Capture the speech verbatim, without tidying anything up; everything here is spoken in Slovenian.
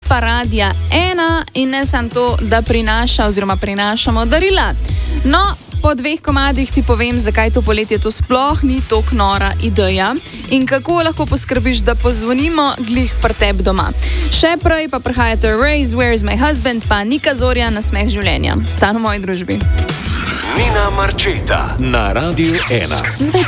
pa Radia ena in ne samo to, da prinaša oziroma prinašamo darila. No, po dveh komadih ti povem, zakaj to poletje to sploh ni tako nora ideja in kako lahko poskrbiš, da pozvonimo glih pri tebi doma. Še prej pa prihajate Raise, Where's My Husband, pa Nika Zorja, Nasmeh življenja. Stan v moji družbi. Nina Marčeta na Radiu ena.